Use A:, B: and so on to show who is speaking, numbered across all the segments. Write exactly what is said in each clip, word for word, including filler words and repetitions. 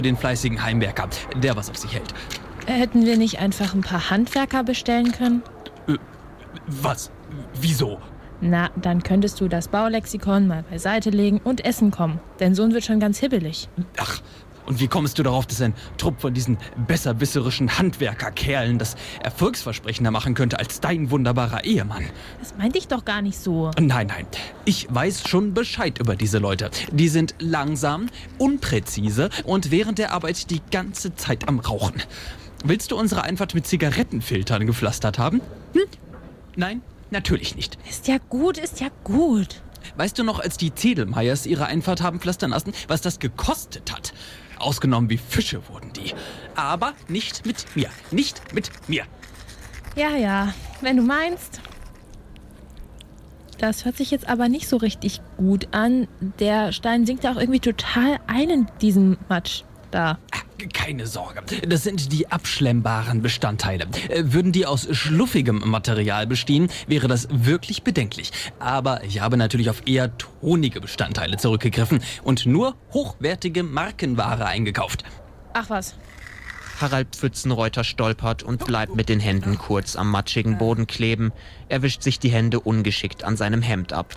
A: den fleißigen Heimwerker, der was auf sich hält.
B: Hätten wir nicht einfach ein paar Handwerker bestellen können?
A: Äh, was? Wieso?
B: Na, dann könntest du das Baulexikon mal beiseite legen und essen kommen. Dein Sohn wird schon ganz hibbelig.
A: Ach, und wie kommst du darauf, dass ein Trupp von diesen besserwisserischen Handwerkerkerlen das erfolgsversprechender machen könnte als dein wunderbarer Ehemann?
B: Das meinte ich doch gar nicht so.
A: Nein, nein. Ich weiß schon Bescheid über diese Leute. Die sind langsam, unpräzise und während der Arbeit die ganze Zeit am Rauchen. Willst du unsere Einfahrt mit Zigarettenfiltern gepflastert haben? Hm? Nein, natürlich nicht.
B: Ist ja gut, ist ja gut.
A: Weißt du noch, als die Zedelmeyers ihre Einfahrt haben pflastern lassen, was das gekostet hat? Ausgenommen wie Fische wurden die. Aber nicht mit mir. Nicht mit mir.
B: Ja, ja, wenn du meinst. Das hört sich jetzt aber nicht so richtig gut an. Der Stein sinkt ja auch irgendwie total ein in diesem Matsch da.
A: Keine Sorge, das sind die abschlemmbaren Bestandteile. Würden die aus schluffigem Material bestehen, wäre das wirklich bedenklich. Aber ich habe natürlich auf eher tonige Bestandteile zurückgegriffen und nur hochwertige Markenware eingekauft.
B: Ach was.
C: Harald Pfützenreuter stolpert und bleibt mit den Händen kurz am matschigen Boden kleben. Er wischt sich die Hände ungeschickt an seinem Hemd ab.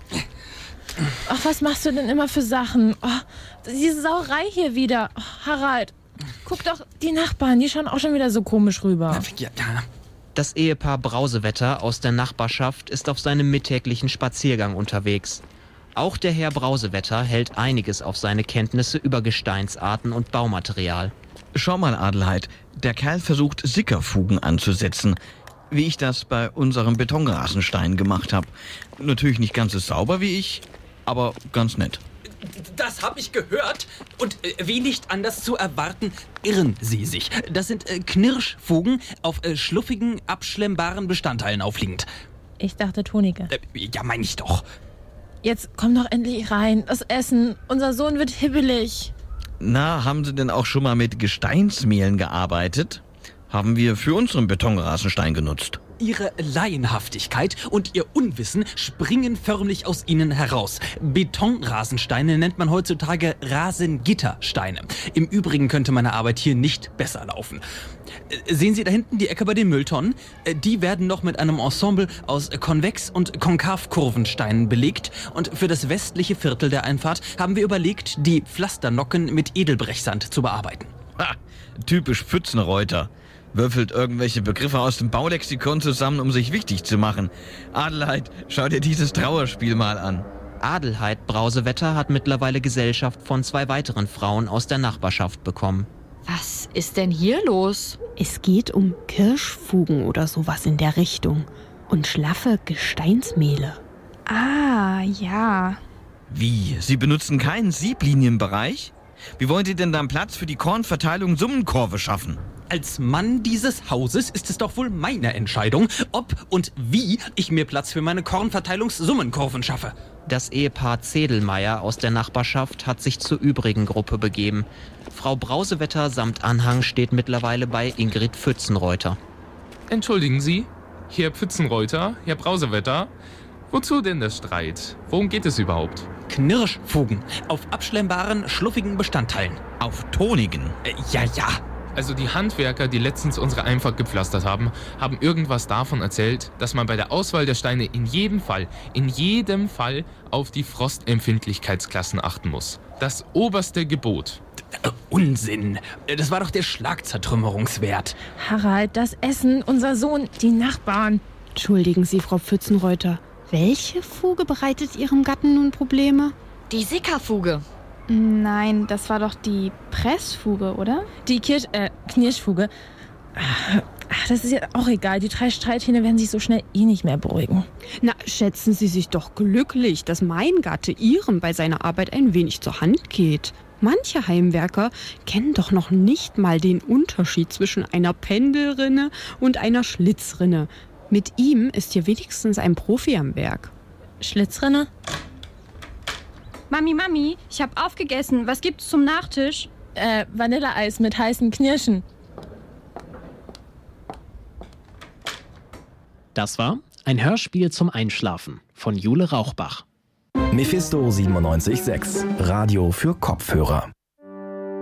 B: Ach, was machst du denn immer für Sachen? Oh, diese Sauerei hier wieder. Oh, Harald. Guck doch, die Nachbarn, die schauen auch schon wieder so komisch rüber.
A: Ja, ja.
C: Das Ehepaar Brausewetter aus der Nachbarschaft ist auf seinem mittäglichen Spaziergang unterwegs. Auch der Herr Brausewetter hält einiges auf seine Kenntnisse über Gesteinsarten und Baumaterial.
D: Schau mal, Adelheid, der Kerl versucht, Sickerfugen anzusetzen, wie ich das bei unserem Betonrasenstein gemacht habe. Natürlich nicht ganz so sauber wie ich, aber ganz nett.
A: Das habe ich gehört und äh, wie nicht anders zu erwarten, irren Sie sich. Das sind äh, Knirschfugen auf äh, schluffigen, abschlemmbaren Bestandteilen aufliegend.
B: Ich dachte tonige.
A: Äh, ja, meine ich doch.
B: Jetzt komm doch endlich rein, das Essen. Unser Sohn wird hibbelig.
D: Na, haben Sie denn auch schon mal mit Gesteinsmehlen gearbeitet? Haben wir für unseren Betonrasenstein genutzt.
A: Ihre Laienhaftigkeit und Ihr Unwissen springen förmlich aus Ihnen heraus. Betonrasensteine nennt man heutzutage Rasengittersteine. Im Übrigen könnte meine Arbeit hier nicht besser laufen. Sehen Sie da hinten die Ecke bei den Mülltonnen? Die werden noch mit einem Ensemble aus Konvex- und Konkavkurvensteinen belegt. Und für das westliche Viertel der Einfahrt haben wir überlegt, die Pflasternocken mit Edelbrechsand zu bearbeiten.
D: Ha, typisch Pfützenreuter. Würfelt irgendwelche Begriffe aus dem Baulexikon zusammen, um sich wichtig zu machen. Adelheid, schau dir dieses Trauerspiel mal an.
C: Adelheid Brausewetter hat mittlerweile Gesellschaft von zwei weiteren Frauen aus der Nachbarschaft bekommen.
E: Was ist denn hier los?
F: Es geht um Kirschfugen oder sowas in der Richtung. Und schlaffe Gesteinsmehle.
E: Ah, ja.
D: Wie? Sie benutzen keinen Sieblinienbereich? Wie wollen Sie denn dann Platz für die Kornverteilung Summenkurve schaffen?
A: Als Mann dieses Hauses ist es doch wohl meine Entscheidung, ob und wie ich mir Platz für meine Kornverteilungssummenkurven schaffe.
C: Das Ehepaar Zedelmeier aus der Nachbarschaft hat sich zur übrigen Gruppe begeben. Frau Brausewetter samt Anhang steht mittlerweile bei Ingrid Pfützenreuter.
G: Entschuldigen Sie, Herr Pfützenreuter, Herr Brausewetter, wozu denn der Streit? Worum geht es überhaupt?
A: Knirschfugen auf abschlemmbaren, schluffigen Bestandteilen.
D: Auf tonigen?
A: Äh, ja, ja.
G: Also die Handwerker, die letztens unsere Einfahrt gepflastert haben, haben irgendwas davon erzählt, dass man bei der Auswahl der Steine in jedem Fall, in jedem Fall auf die Frostempfindlichkeitsklassen achten muss. Das oberste Gebot.
A: Äh, Unsinn. Das war doch der Schlagzertrümmerungswert.
B: Harald, das Essen, unser Sohn, die Nachbarn.
F: Entschuldigen Sie, Frau Pfützenreuter. Welche Fuge bereitet Ihrem Gatten nun Probleme?
E: Die Sickerfuge.
H: Nein, das war doch die Pressfuge, oder?
B: Die Kirsch, äh, Knirschfuge. Ach, das ist ja auch egal. Die drei Streithähne werden sich so schnell eh nicht mehr beruhigen.
F: Na, schätzen Sie sich doch glücklich, dass mein Gatte Ihrem bei seiner Arbeit ein wenig zur Hand geht. Manche Heimwerker kennen doch noch nicht mal den Unterschied zwischen einer Pendelrinne und einer Schlitzrinne. Mit ihm ist hier wenigstens ein Profi am Werk.
B: Schlitzrinne?
H: Mami, Mami, ich hab aufgegessen. Was gibt's zum Nachtisch?
B: Äh, Vanilleeis mit heißen Knirschen.
I: Das war ein Hörspiel zum Einschlafen von Jule Rauchbach.
J: Mephisto siebenundneunzig Komma sechs, Radio für Kopfhörer.